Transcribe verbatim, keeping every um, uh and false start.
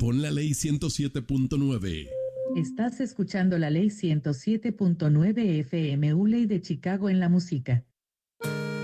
Pon la ley ciento siete punto nueve. Estás escuchando la ley ciento siete punto nueve F M U Ley de Chicago en la música.